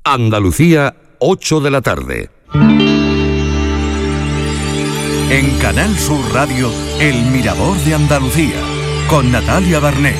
Andalucía, 8 de la tarde. En Canal Sur Radio, El Mirador de Andalucía, con Natalia Barnés.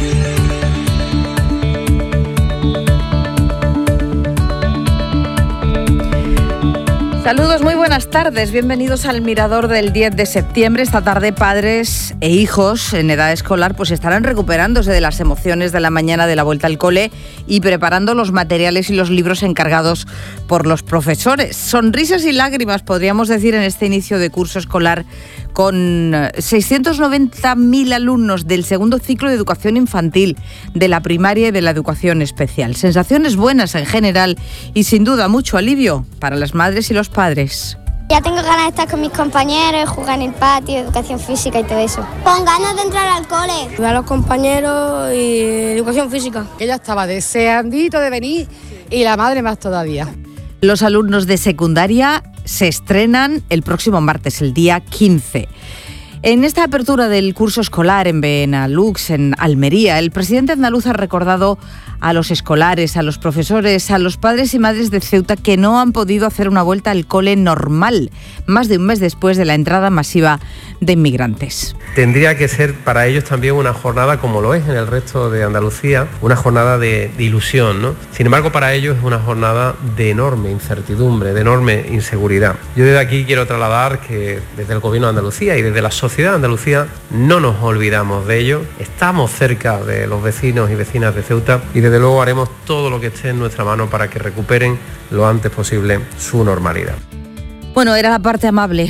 Saludos, muy buenas tardes. Bienvenidos al Mirador del 10 de septiembre. Esta tarde padres e hijos en edad escolar pues estarán recuperándose de las emociones de la mañana de la vuelta al cole y preparando los materiales y los libros encargados por los profesores. Sonrisas y lágrimas, podríamos decir, en este inicio de curso escolar con 690.000 alumnos del segundo ciclo de educación infantil, de la primaria y de la educación especial. Sensaciones buenas en general y sin duda mucho alivio para las madres y los padres. Ya tengo ganas de estar con mis compañeros, jugar en el patio, educación física y todo eso. Con ganas de entrar al cole. Ver a los compañeros y educación física. Ella estaba deseandito de venir y la madre más todavía. Los alumnos de secundaria se estrenan el próximo martes, el día 15. En esta apertura del curso escolar en Benalux, en Almería, el presidente andaluz ha recordado a los escolares, a los profesores, a los padres y madres de Ceuta que no han podido hacer una vuelta al cole normal, más de un mes después de la entrada masiva de inmigrantes. Tendría que ser para ellos también una jornada, como lo es en el resto de Andalucía, una jornada de ilusión, ¿no? Sin embargo, para ellos es una jornada de enorme incertidumbre, de enorme inseguridad. Yo desde aquí quiero trasladar que desde el Gobierno de Andalucía y desde la sociedad de Andalucía no nos olvidamos de ello, estamos cerca de los vecinos y vecinas de Ceuta y desde luego haremos todo lo que esté en nuestra mano para que recuperen lo antes posible su normalidad. Bueno, era la parte amable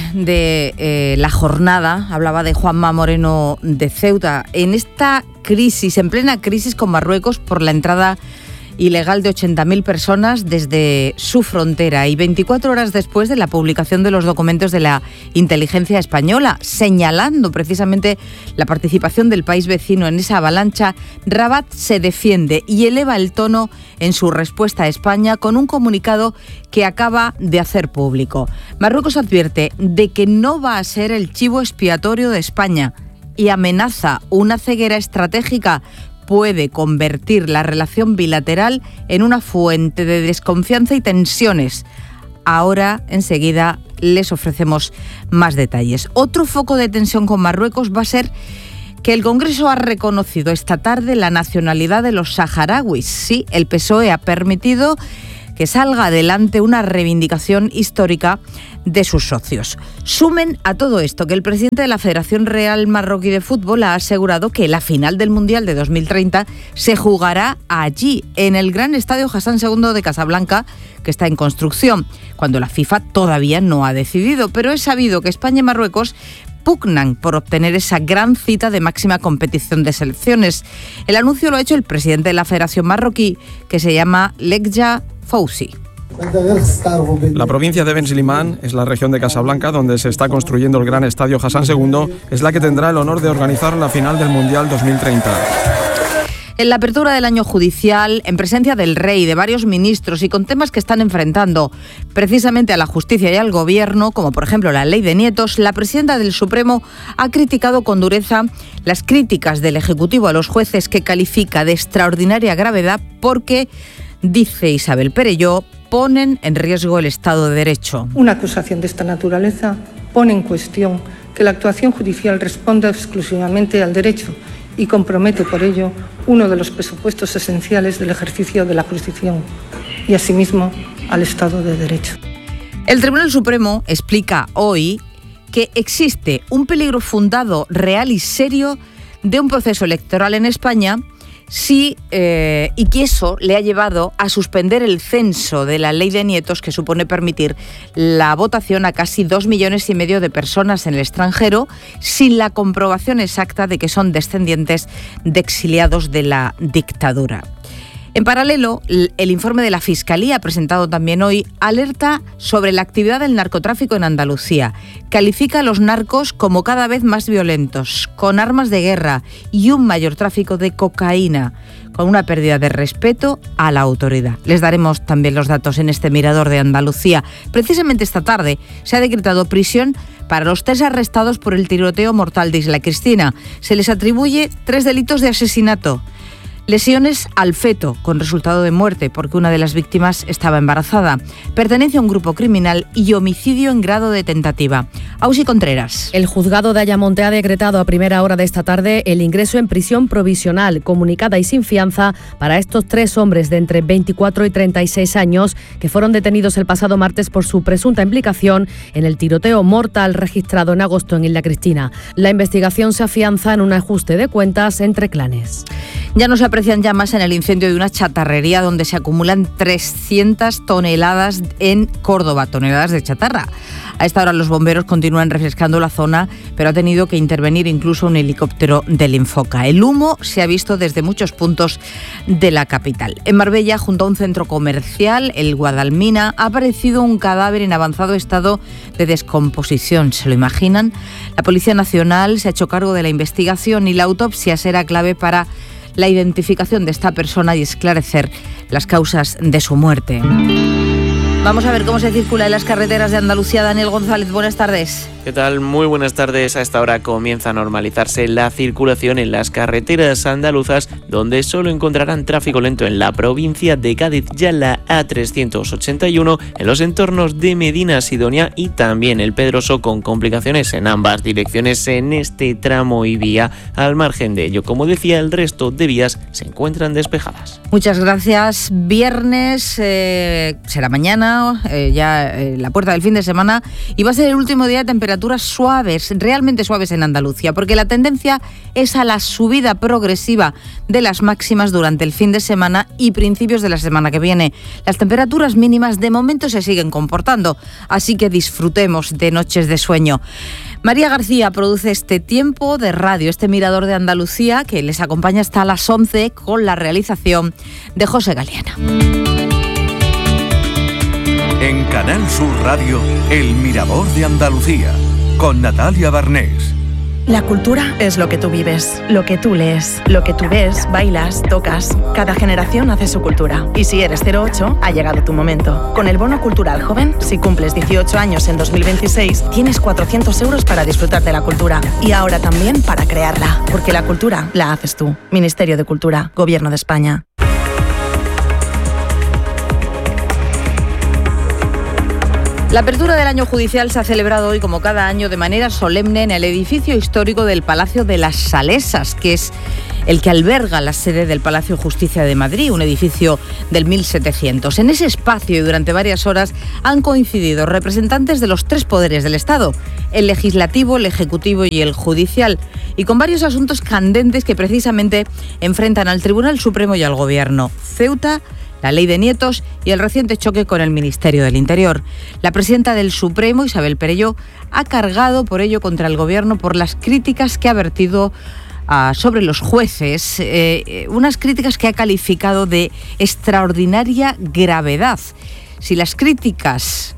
de la jornada, hablaba de Juanma Moreno de Ceuta. En esta crisis, en plena crisis con Marruecos por la entrada ilegal de 80.000 personas desde su frontera y 24 horas después de la publicación de los documentos de la inteligencia española, señalando precisamente la participación del país vecino en esa avalancha, Rabat se defiende y eleva el tono en su respuesta a España con un comunicado que acaba de hacer público. Marruecos advierte de que no va a ser el chivo expiatorio de España y amenaza una ceguera estratégica puede convertir la relación bilateral en una fuente de desconfianza y tensiones. Ahora, enseguida, les ofrecemos más detalles. Otro foco de tensión con Marruecos va a ser que el Congreso ha reconocido esta tarde la nacionalidad de los saharauis. Sí, el PSOE ha permitido que salga adelante una reivindicación histórica de sus socios. Sumen a todo esto que el presidente de la Federación Real Marroquí de Fútbol ha asegurado que la final del Mundial de 2030 se jugará allí, en el gran estadio Hassan II de Casablanca, que está en construcción, cuando la FIFA todavía no ha decidido, pero es sabido que España y Marruecos pugnan por obtener esa gran cita de máxima competición de selecciones. El anuncio lo ha hecho el presidente de la Federación Marroquí, que se llama Lekja Fouzi. La provincia de Ben Slimane es la región de Casablanca donde se está construyendo el gran estadio Hassan II, es la que tendrá el honor de organizar la final del Mundial 2030. En la apertura del año judicial, en presencia del rey, de varios ministros y con temas que están enfrentando precisamente a la justicia y al gobierno, como por ejemplo la ley de nietos, la presidenta del Supremo ha criticado con dureza las críticas del Ejecutivo a los jueces que califica de extraordinaria gravedad porque, dice Isabel Perelló, ponen en riesgo el Estado de Derecho. Una acusación de esta naturaleza pone en cuestión que la actuación judicial responda exclusivamente al derecho y compromete por ello uno de los presupuestos esenciales del ejercicio de la jurisdicción y asimismo al Estado de Derecho. El Tribunal Supremo explica hoy que existe un peligro fundado, real y serio de un proceso electoral en España y que eso le ha llevado a suspender el censo de la ley de nietos, que supone permitir la votación a casi 2,5 millones de personas en el extranjero sin la comprobación exacta de que son descendientes de exiliados de la dictadura. En paralelo, el informe de la Fiscalía, presentado también hoy, alerta sobre la actividad del narcotráfico en Andalucía. Califica a los narcos como cada vez más violentos, con armas de guerra y un mayor tráfico de cocaína, con una pérdida de respeto a la autoridad. Les daremos también los datos en este Mirador de Andalucía. Precisamente esta tarde se ha decretado prisión para los 3 arrestados por el tiroteo mortal de Isla Cristina. Se les atribuye 3 delitos de asesinato. Lesiones al feto, con resultado de muerte, porque una de las víctimas estaba embarazada. Pertenencia a un grupo criminal y homicidio en grado de tentativa. Ausi Contreras. El juzgado de Ayamonte ha decretado a primera hora de esta tarde el ingreso en prisión provisional, comunicada y sin fianza, para estos 3 hombres de entre 24 y 36 años que fueron detenidos el pasado martes por su presunta implicación en el tiroteo mortal registrado en agosto en Isla Cristina. La investigación se afianza en un ajuste de cuentas entre clanes. Ya no se aprecian llamas en el incendio de una chatarrería donde se acumulan 300 toneladas en Córdoba, toneladas de chatarra. A esta hora los bomberos continúan refrescando la zona, pero ha tenido que intervenir incluso un helicóptero del Infoca. El humo se ha visto desde muchos puntos de la capital. En Marbella, junto a un centro comercial, el Guadalmina, ha aparecido un cadáver en avanzado estado de descomposición. ¿Se lo imaginan? La Policía Nacional se ha hecho cargo de la investigación y la autopsia será clave para la identificación de esta persona y esclarecer las causas de su muerte. Vamos a ver cómo se circula en las carreteras de Andalucía. Daniel González, buenas tardes. ¿Qué tal? Muy buenas tardes. A esta hora comienza a normalizarse la circulación en las carreteras andaluzas, donde solo encontrarán tráfico lento en la provincia de Cádiz, ya la A381, en los entornos de Medina Sidonia y también el Pedroso, con complicaciones en ambas direcciones en este tramo y vía. Al margen de ello, como decía, el resto de vías se encuentran despejadas. Muchas gracias. Viernes será mañana, la puerta del fin de semana, y va a ser el último día de temperaturas suaves, realmente suaves en Andalucía, porque la tendencia es a la subida progresiva de las máximas durante el fin de semana y principios de la semana que viene. Las temperaturas mínimas de momento se siguen comportando, así que disfrutemos de noches de sueño. María García produce este tiempo de radio, este Mirador de Andalucía, que les acompaña hasta las 11 con la realización de José Galeana. En Canal Sur Radio, El Mirador de Andalucía, con Natalia Barnés. La cultura es lo que tú vives, lo que tú lees, lo que tú ves, bailas, tocas. Cada generación hace su cultura. Y si eres 08, ha llegado tu momento. Con el Bono Cultural Joven, si cumples 18 años en 2026, tienes 400 euros para disfrutar de la cultura. Y ahora también para crearla. Porque la cultura la haces tú. Ministerio de Cultura, Gobierno de España. La apertura del año judicial se ha celebrado hoy, como cada año, de manera solemne en el edificio histórico del Palacio de las Salesas, que es el que alberga la sede del Palacio de Justicia de Madrid, un edificio del 1700. En ese espacio y durante varias horas han coincidido representantes de los 3 poderes del Estado, el legislativo, el ejecutivo y el judicial, y con varios asuntos candentes que precisamente enfrentan al Tribunal Supremo y al Gobierno. Ceuta, la ley de nietos y el reciente choque con el Ministerio del Interior. La presidenta del Supremo, Isabel Perelló, ha cargado por ello contra el Gobierno por las críticas que ha vertido sobre los jueces, unas críticas que ha calificado de extraordinaria gravedad. Si las críticas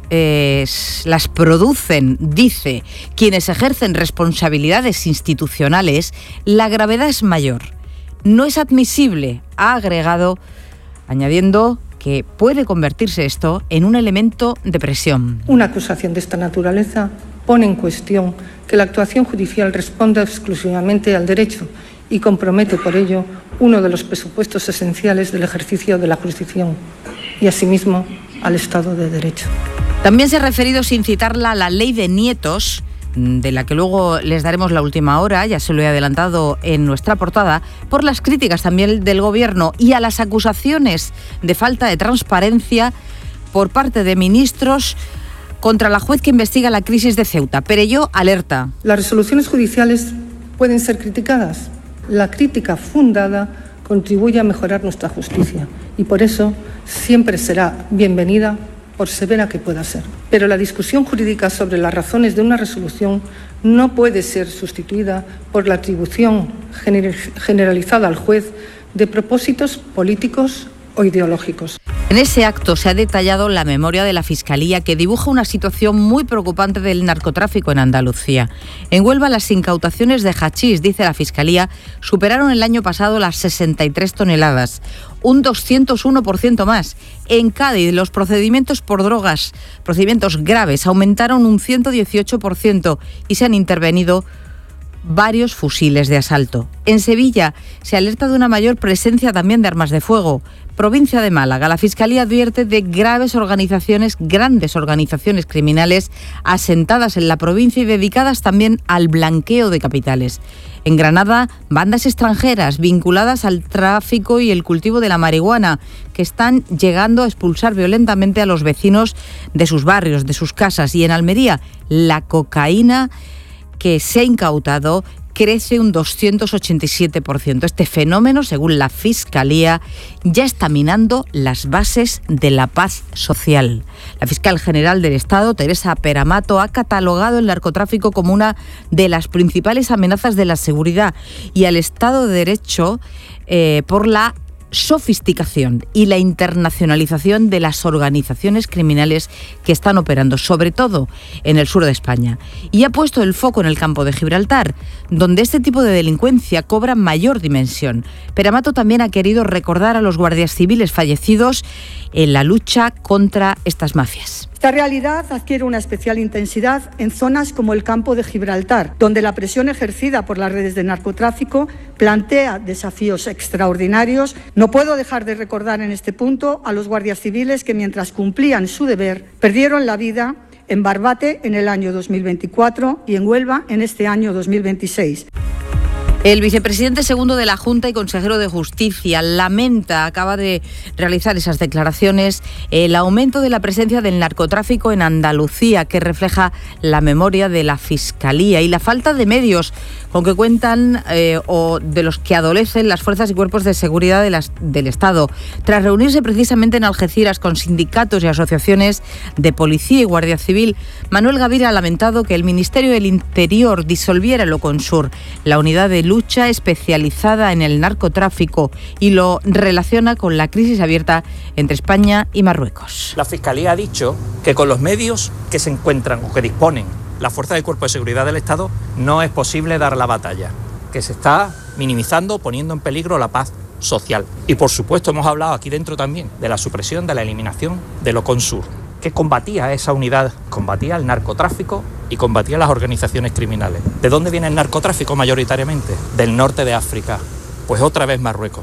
las producen, dice, quienes ejercen responsabilidades institucionales, la gravedad es mayor. No es admisible, ha agregado, añadiendo que puede convertirse esto en un elemento de presión. Una acusación de esta naturaleza pone en cuestión que la actuación judicial responda exclusivamente al derecho y compromete por ello uno de los presupuestos esenciales del ejercicio de la jurisdicción y, asimismo, al Estado de Derecho. También se ha referido, sin citarla, a la ley de nietos, de la que luego les daremos la última hora, ya se lo he adelantado en nuestra portada, por las críticas también del Gobierno y a las acusaciones de falta de transparencia por parte de ministros contra la juez que investiga la crisis de Ceuta. Perelló alerta. Las resoluciones judiciales pueden ser criticadas. La crítica fundada contribuye a mejorar nuestra justicia y por eso siempre será bienvenida, por severa que pueda ser. Pero la discusión jurídica sobre las razones de una resolución no puede ser sustituida por la atribución generalizada al juez de propósitos políticos o ideológicos. En ese acto se ha detallado la memoria de la Fiscalía, que dibuja una situación muy preocupante del narcotráfico en Andalucía. En Huelva, las incautaciones de hachís, dice la Fiscalía, superaron el año pasado las 63 toneladas, un 201% más. En Cádiz, los procedimientos por drogas, procedimientos graves, aumentaron un 118% y se han intervenido varios fusiles de asalto. En Sevilla se alerta de una mayor presencia también de armas de fuego. Provincia de Málaga, la Fiscalía advierte de grandes organizaciones criminales asentadas en la provincia y dedicadas también al blanqueo de capitales. En Granada, bandas extranjeras vinculadas al tráfico y el cultivo de la marihuana, que están llegando a expulsar violentamente a los vecinos de sus barrios, de sus casas. Y en Almería, la cocaína que se ha incautado crece un 287%. Este fenómeno, según la Fiscalía, ya está minando las bases de la paz social. La fiscal general del Estado, Teresa Peramato, ha catalogado el narcotráfico como una de las principales amenazas de la seguridad y al Estado de Derecho por la sofisticación y la internacionalización de las organizaciones criminales que están operando, sobre todo en el sur de España. Y ha puesto el foco en el campo de Gibraltar, donde este tipo de delincuencia cobra mayor dimensión. Peramato también ha querido recordar a los guardias civiles fallecidos en la lucha contra estas mafias. Esta realidad adquiere una especial intensidad en zonas como el campo de Gibraltar, donde la presión ejercida por las redes de narcotráfico plantea desafíos extraordinarios. No puedo dejar de recordar en este punto a los guardias civiles que, mientras cumplían su deber, perdieron la vida en Barbate en el año 2024 y en Huelva en este año 2026. El vicepresidente segundo de la Junta y consejero de Justicia acaba de realizar esas declaraciones, el aumento de la presencia del narcotráfico en Andalucía, que refleja la memoria de la Fiscalía y la falta de medios con que cuentan o de los que adolecen las fuerzas y cuerpos de seguridad del Estado. Tras reunirse precisamente en Algeciras con sindicatos y asociaciones de policía y guardia civil, Manuel Gavira ha lamentado que el Ministerio del Interior disolviera el Oconsur, la unidad de lucha especializada en el narcotráfico, y lo relaciona con la crisis abierta entre España y Marruecos. La Fiscalía ha dicho que con los medios que se encuentran o que disponen las fuerzas del Cuerpo de Seguridad del Estado no es posible dar la batalla, que se está minimizando, poniendo en peligro la paz social. Y por supuesto hemos hablado aquí dentro también de la supresión, de la eliminación del Oconsur, que combatía esa unidad, combatía el narcotráfico y combatía las organizaciones criminales. ¿De dónde viene el narcotráfico mayoritariamente? Del norte de África. Pues otra vez Marruecos.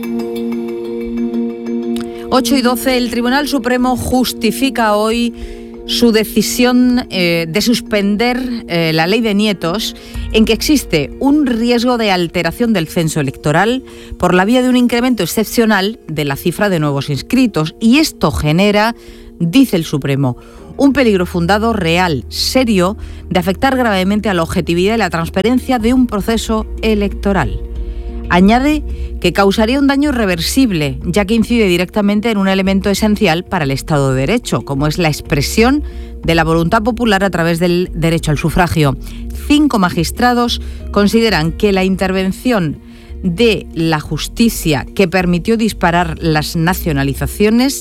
8:12, el Tribunal Supremo justifica hoy su decisión de suspender la ley de nietos, en que existe un riesgo de alteración del censo electoral por la vía de un incremento excepcional de la cifra de nuevos inscritos. Y esto genera, dice el Supremo, un peligro fundado, real, serio, de afectar gravemente a la objetividad y la transparencia de un proceso electoral. Añade que causaría un daño irreversible, ya que incide directamente en un elemento esencial para el Estado de Derecho, como es la expresión de la voluntad popular a través del derecho al sufragio. 5 magistrados consideran que la intervención de la justicia que permitió disparar las nacionalizaciones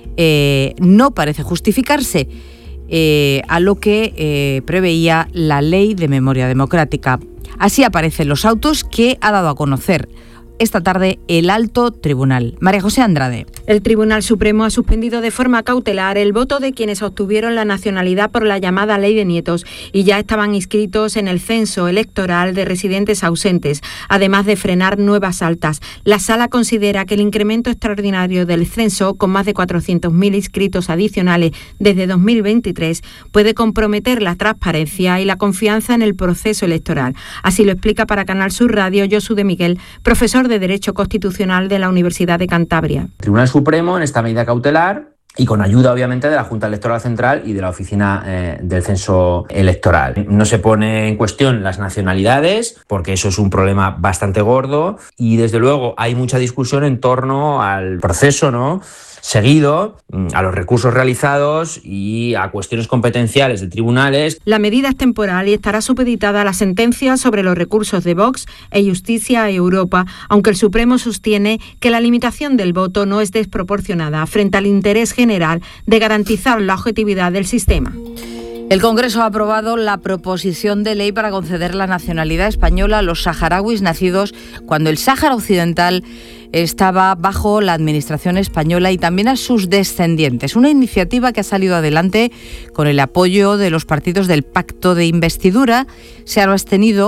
no parece justificarse a lo que preveía la Ley de Memoria Democrática. Así aparecen los autos que ha dado a conocer esta tarde el Alto Tribunal. María José Andrade. El Tribunal Supremo ha suspendido de forma cautelar el voto de quienes obtuvieron la nacionalidad por la llamada Ley de Nietos y ya estaban inscritos en el censo electoral de residentes ausentes, además de frenar nuevas altas. La Sala considera que el incremento extraordinario del censo, con más de 400.000 inscritos adicionales desde 2023, puede comprometer la transparencia y la confianza en el proceso electoral. Así lo explica para Canal Sur Radio Josu de Miguel, profesor de Derecho Constitucional de la Universidad de Cantabria. El Tribunal Supremo, en esta medida cautelar, y con ayuda obviamente de la Junta Electoral Central y de la Oficina del Censo Electoral. No se pone en cuestión las nacionalidades, porque eso es un problema bastante gordo, y desde luego hay mucha discusión en torno al proceso, ¿no?, seguido, a los recursos realizados y a cuestiones competenciales de tribunales. La medida es temporal y estará supeditada a la sentencia sobre los recursos de Vox e Justicia Europa, aunque el Supremo sostiene que la limitación del voto no es desproporcionada frente al interés general de garantizar la objetividad del sistema. El Congreso ha aprobado la proposición de ley para conceder la nacionalidad española a los saharauis nacidos cuando el Sáhara Occidental estaba bajo la administración española y también a sus descendientes. Una iniciativa que ha salido adelante con el apoyo de los partidos del Pacto de Investidura. Se han abstenido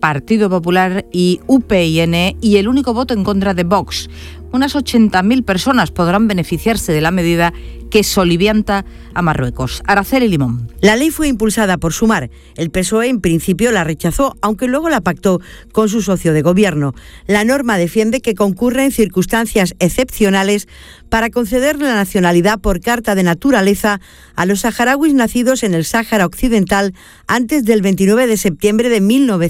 Partido Popular y UPyN y el único voto en contra de Vox. Unas 80.000 personas podrán beneficiarse de la medida que solivianta a Marruecos. Araceli Limón. La ley fue impulsada por Sumar. El PSOE en principio la rechazó, aunque luego la pactó con su socio de gobierno. La norma defiende que concurre en circunstancias excepcionales para conceder la nacionalidad por carta de naturaleza a los saharauis nacidos en el Sáhara Occidental antes del 29 de septiembre de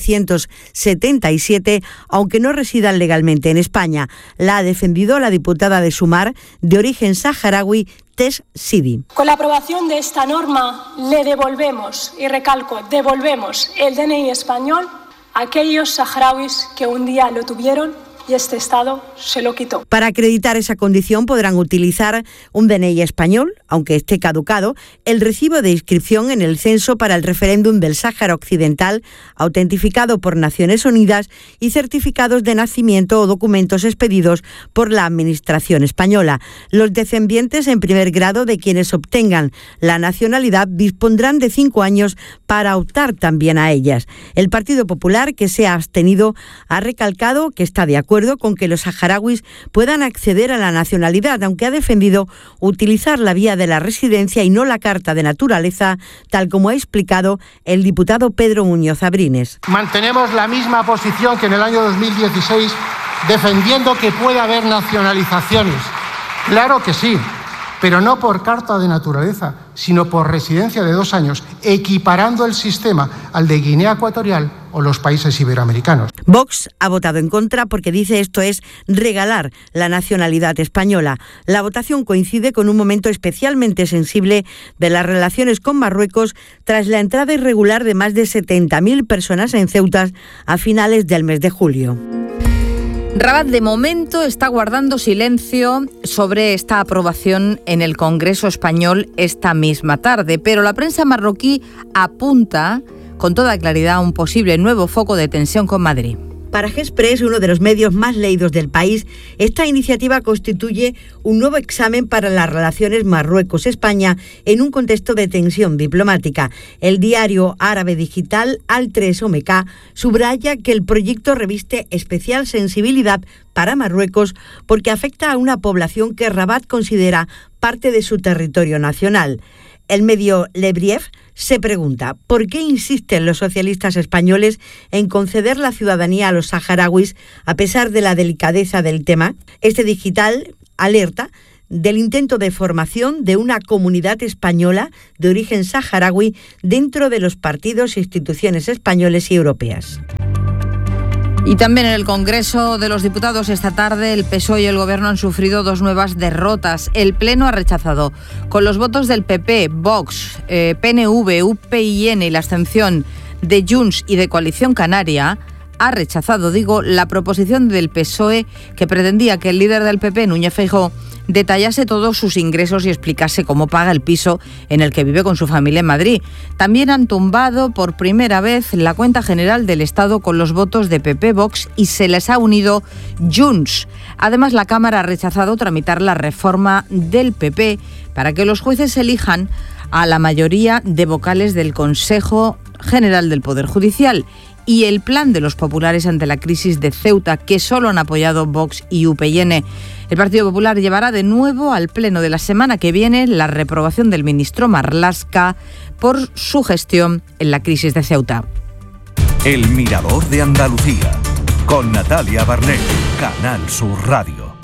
1977, aunque no residan legalmente en España. La ha defendido la diputada de Sumar, de origen saharaui, Tess Sidi. Con la aprobación de esta norma le devolvemos, y recalco, devolvemos el DNI español a aquellos saharauis que un día lo tuvieron y este Estado se lo quitó. Para acreditar esa condición podrán utilizar un DNI español, aunque esté caducado, el recibo de inscripción en el censo para el referéndum del Sáhara Occidental, autentificado por Naciones Unidas, y certificados de nacimiento o documentos expedidos por la Administración española. Los descendientes en primer grado de quienes obtengan la nacionalidad dispondrán de 5 años para optar también a ellas. El Partido Popular, que se ha abstenido, ha recalcado que está de acuerdo con que los saharauis puedan acceder a la nacionalidad, aunque ha defendido utilizar la vía de la residencia y no la carta de naturaleza, tal como ha explicado el diputado Pedro Muñoz Abrines. Mantenemos la misma posición que en el año 2016, defendiendo que puede haber nacionalizaciones. Claro que sí, pero no por carta de naturaleza, sino por residencia de 2 años, equiparando el sistema al de Guinea Ecuatorial o los países iberoamericanos. Vox ha votado en contra porque dice esto es regalar la nacionalidad española. La votación coincide con un momento especialmente sensible de las relaciones con Marruecos tras la entrada irregular de más de 70.000 personas en Ceuta a finales del mes de julio. Rabat, de momento, está guardando silencio sobre esta aprobación en el Congreso español esta misma tarde, pero la prensa marroquí apunta con toda claridad a un posible nuevo foco de tensión con Madrid. Para Express, uno de los medios más leídos del país, esta iniciativa constituye un nuevo examen para las relaciones Marruecos-España en un contexto de tensión diplomática. El diario árabe digital Al-3OMK subraya que el proyecto reviste especial sensibilidad para Marruecos porque afecta a una población que Rabat considera parte de su territorio nacional. El medio Le Brief se pregunta ¿por qué insisten los socialistas españoles en conceder la ciudadanía a los saharauis a pesar de la delicadeza del tema? Este digital alerta del intento de formación de una comunidad española de origen saharaui dentro de los partidos e instituciones españoles y europeas. Y también en el Congreso de los Diputados esta tarde el PSOE y el Gobierno han sufrido 2 nuevas derrotas. El Pleno ha rechazado, con los votos del PP, Vox, PNV, UPyN y la abstención de Junts y de Coalición Canaria, ha rechazado, la proposición del PSOE que pretendía que el líder del PP, Núñez Feijóo, detallase todos sus ingresos y explicase cómo paga el piso en el que vive con su familia en Madrid. También han tumbado por primera vez la cuenta general del Estado con los votos de PP, Vox y se les ha unido Junts. Además, la Cámara ha rechazado tramitar la reforma del PP para que los jueces elijan a la mayoría de vocales del Consejo General del Poder Judicial y el plan de los populares ante la crisis de Ceuta, que solo han apoyado Vox y UPyN. El Partido Popular llevará de nuevo al Pleno de la semana que viene la reprobación del ministro Marlaska por su gestión en la crisis de Ceuta. El Mirador de Andalucía, con Natalia Barnett, Canal Sur Radio.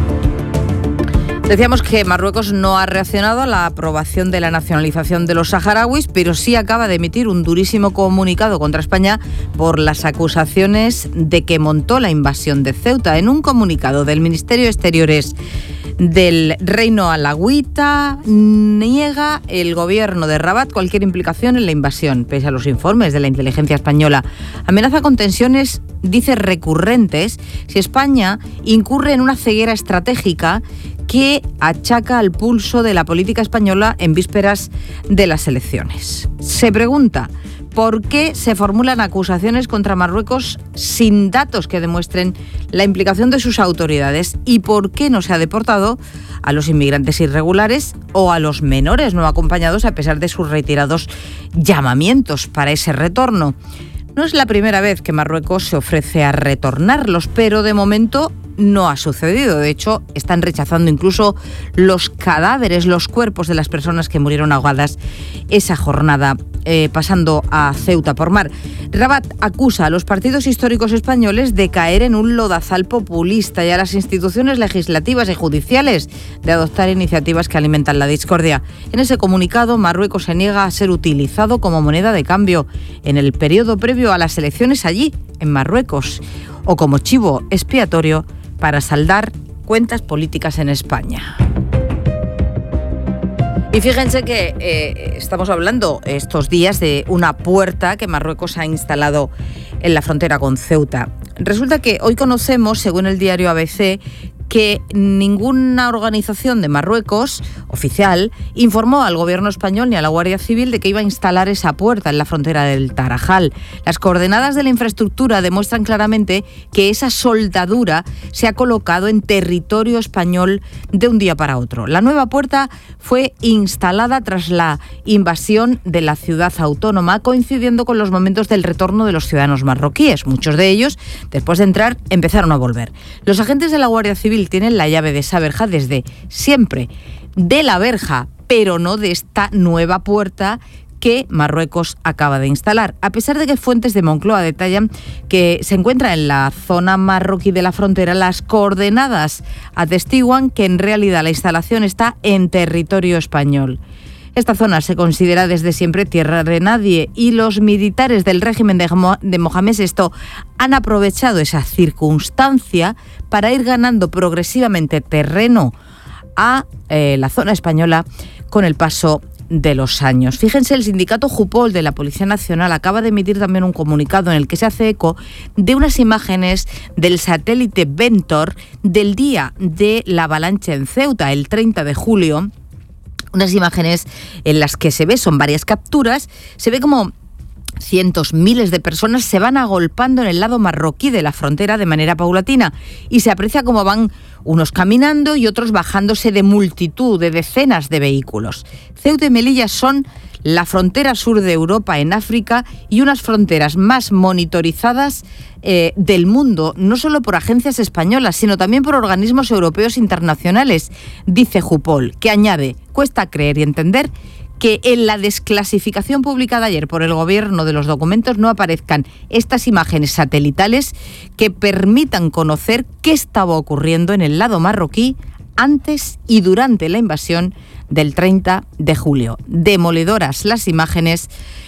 Decíamos que Marruecos no ha reaccionado a la aprobación de la nacionalización de los saharauis, pero sí acaba de emitir un durísimo comunicado contra España por las acusaciones de que montó la invasión de Ceuta. En un comunicado del Ministerio de Exteriores del Reino Alauita, niega el gobierno de Rabat cualquier implicación en la invasión, pese a los informes de la inteligencia española. Amenaza con tensiones, dice, recurrentes si España incurre en una ceguera estratégica que achaca al pulso de la política española en vísperas de las elecciones. Se pregunta por qué se formulan acusaciones contra Marruecos sin datos que demuestren la implicación de sus autoridades y por qué no se ha deportado a los inmigrantes irregulares o a los menores no acompañados a pesar de sus reiterados llamamientos para ese retorno. No es la primera vez que Marruecos se ofrece a retornarlos, pero de momento no ha sucedido. De hecho, están rechazando incluso los cadáveres, los cuerpos de las personas que murieron ahogadas esa jornada pasando a Ceuta por mar. Rabat acusa a los partidos históricos españoles de caer en un lodazal populista y a las instituciones legislativas y judiciales de adoptar iniciativas que alimentan la discordia. En ese comunicado, Marruecos se niega a ser utilizado como moneda de cambio en el periodo previo a las elecciones allí, en Marruecos, o como chivo expiatorio para saldar cuentas políticas en España. Y fíjense que estamos hablando estos días de una puerta que Marruecos ha instalado en la frontera con Ceuta. Resulta que hoy conocemos, según el diario ABC, que ninguna organización de Marruecos oficial informó al gobierno español ni a la Guardia Civil de que iba a instalar esa puerta en la frontera del Tarajal. Las coordenadas de la infraestructura demuestran claramente que esa soldadura se ha colocado en territorio español de un día para otro. La nueva puerta fue instalada tras la invasión de la ciudad autónoma, coincidiendo con los momentos del retorno de los ciudadanos marroquíes. Muchos de ellos, después de entrar, empezaron a volver. Los agentes de la Guardia Civil tienen la llave de esa verja desde siempre, de la verja, pero no de esta nueva puerta que Marruecos acaba de instalar. A pesar de que fuentes de Moncloa detallan que se encuentra en la zona marroquí de la frontera, las coordenadas atestiguan que en realidad la instalación está en territorio español. Esta zona se considera desde siempre tierra de nadie y los militares del régimen de Mohamed VI han aprovechado esa circunstancia para ir ganando progresivamente terreno a la zona española con el paso de los años. Fíjense, el sindicato Jupol de la Policía Nacional acaba de emitir también un comunicado en el que se hace eco de unas imágenes del satélite Ventor del día de la avalancha en Ceuta, el 30 de julio. Unas imágenes en las que se ve, son varias capturas, se ve como cientos, miles de personas se van agolpando en el lado marroquí de la frontera de manera paulatina y se aprecia cómo van unos caminando y otros bajándose de multitud, de decenas de vehículos. Ceuta y Melilla son la frontera sur de Europa en África y unas fronteras más monitorizadas del mundo, no solo por agencias españolas, sino también por organismos europeos internacionales, dice Jupol, que añade, cuesta creer y entender que en la desclasificación publicada ayer por el gobierno de los documentos no aparezcan estas imágenes satelitales que permitan conocer qué estaba ocurriendo en el lado marroquí antes y durante la invasión del 30 de julio. Demoledoras las imágenes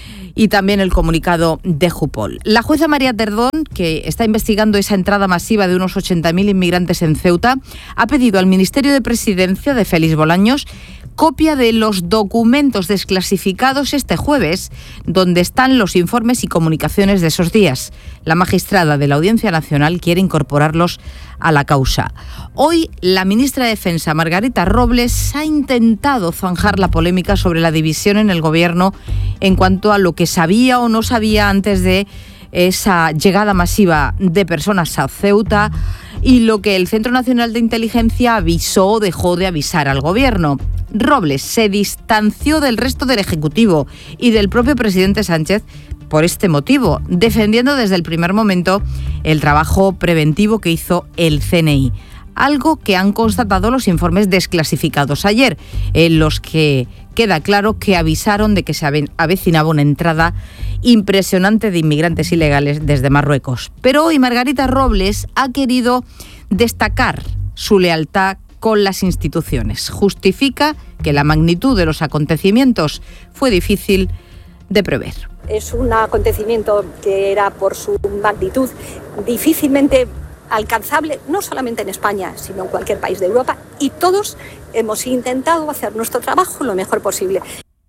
y también el comunicado de Jupol. La jueza María Terdón, que está investigando esa entrada masiva de unos 80.000 inmigrantes en Ceuta, ha pedido al Ministerio de Presidencia de Félix Bolaños copia de los documentos desclasificados este jueves, donde están los informes y comunicaciones de esos días. La magistrada de la Audiencia Nacional quiere incorporarlos a la causa. Hoy, la ministra de Defensa, Margarita Robles, ha intentado zanjar la polémica sobre la división en el gobierno en cuanto a lo que sabía o no sabía antes de esa llegada masiva de personas a Ceuta y lo que el Centro Nacional de Inteligencia avisó o dejó de avisar al gobierno. Robles se distanció del resto del Ejecutivo y del propio presidente Sánchez por este motivo, defendiendo desde el primer momento el trabajo preventivo que hizo el CNI. Algo que han constatado los informes desclasificados ayer, en los que queda claro que avisaron de que se avecinaba una entrada impresionante de inmigrantes ilegales desde Marruecos. Pero hoy Margarita Robles ha querido destacar su lealtad con las instituciones. Justifica que la magnitud de los acontecimientos fue difícil de prever. Es un acontecimiento que era por su magnitud difícilmente alcanzable, no solamente en España, sino en cualquier país de Europa, y todos hemos intentado hacer nuestro trabajo lo mejor posible.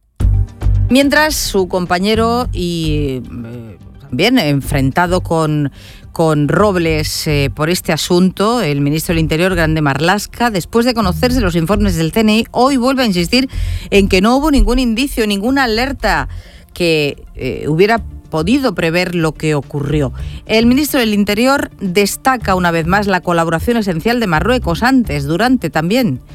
Mientras su compañero y también enfrentado con Robles por este asunto, el ministro del Interior, Grande Marlaska, después de conocerse los informes del CNI, hoy vuelve a insistir en que no hubo ningún indicio, ninguna alerta que hubiera podido prever lo que ocurrió. El ministro del Interior destaca una vez más la colaboración esencial de Marruecos antes, durante también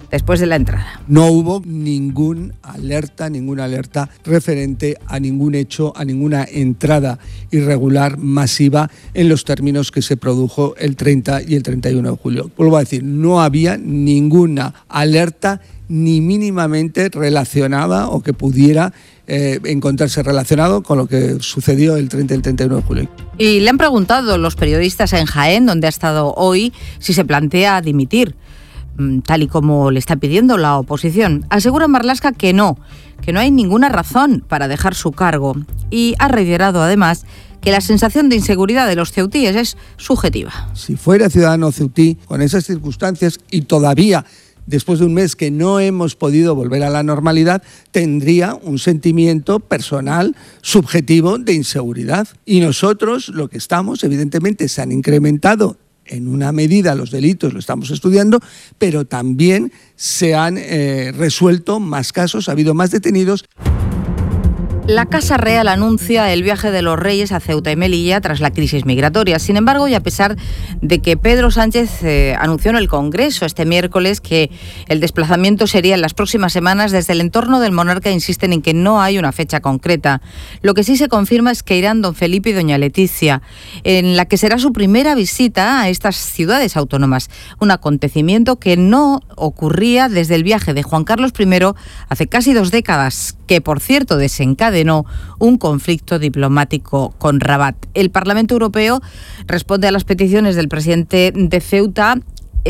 después de la entrada. No hubo ninguna alerta referente a ningún hecho, a ninguna entrada irregular masiva en los términos que se produjo el 30 y el 31 de julio. Vuelvo a decir, no había ninguna alerta ni mínimamente relacionada o que pudiera encontrarse relacionado con lo que sucedió el 30 y el 31 de julio. Y le han preguntado los periodistas en Jaén, donde ha estado hoy, si se plantea dimitir, tal y como le está pidiendo la oposición. Asegura Marlaska que no hay ninguna razón para dejar su cargo, y ha reiterado además que la sensación de inseguridad de los ceutíes es subjetiva. Si fuera ciudadano ceutí, con esas circunstancias y todavía después de un mes que no hemos podido volver a la normalidad, tendría un sentimiento personal, subjetivo de inseguridad. Y nosotros lo que estamos, evidentemente, se han incrementado en una medida los delitos, lo estamos estudiando, pero también se han resuelto más casos, ha habido más detenidos. La Casa Real anuncia el viaje de los Reyes a Ceuta y Melilla tras la crisis migratoria. Sin embargo, y a pesar de que Pedro Sánchez anunció en el Congreso este miércoles que el desplazamiento sería en las próximas semanas, desde el entorno del monarca insisten en que no hay una fecha concreta. Lo que sí se confirma es que irán don Felipe y doña Leticia, en la que será su primera visita a estas ciudades autónomas. Un acontecimiento que no ocurría desde el viaje de Juan Carlos I hace casi 2 décadas, que por cierto desencadenó un conflicto diplomático con Rabat. El Parlamento Europeo responde a las peticiones del presidente de Ceuta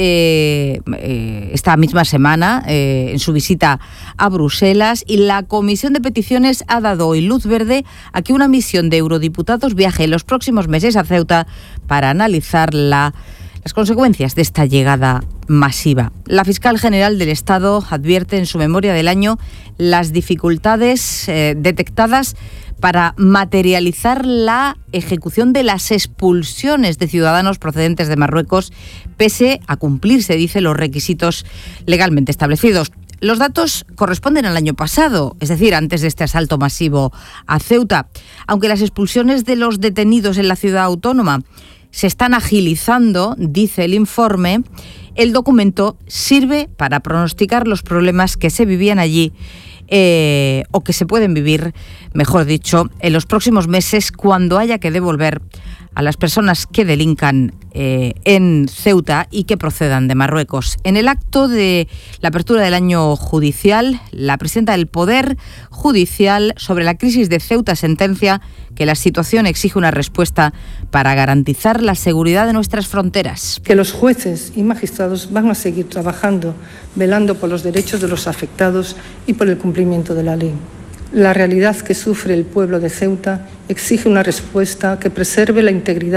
esta misma semana en su visita a Bruselas, y la Comisión de Peticiones ha dado hoy luz verde a que una misión de eurodiputados viaje en los próximos meses a Ceuta para analizar las consecuencias de esta llegada masiva. La fiscal general del Estado advierte en su memoria del año las dificultades detectadas para materializar la ejecución de las expulsiones de ciudadanos procedentes de Marruecos, pese a cumplirse, dice, los requisitos legalmente establecidos. Los datos corresponden al año pasado, es decir, antes de este asalto masivo a Ceuta. Aunque las expulsiones de los detenidos en la ciudad autónoma se están agilizando, dice el informe, el documento sirve para pronosticar los problemas que se vivían allí o que se pueden vivir, mejor dicho, en los próximos meses, cuando haya que devolver a las personas que delincan en Ceuta y que procedan de Marruecos. En el acto de la apertura del año judicial, la presidenta del Poder Judicial sobre la crisis de Ceuta sentencia que la situación exige una respuesta para garantizar la seguridad de nuestras fronteras. Que los jueces y magistrados van a seguir trabajando, velando por los derechos de los afectados y por el cumplimiento de la ley. La realidad que sufre el pueblo de Ceuta exige una respuesta que preserve la integridad